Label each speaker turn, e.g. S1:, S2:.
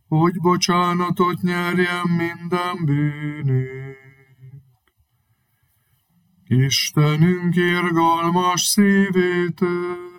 S1: hogy bocsánatot nyerjen minden bűnünk. Istenünk irgalmas szívétől,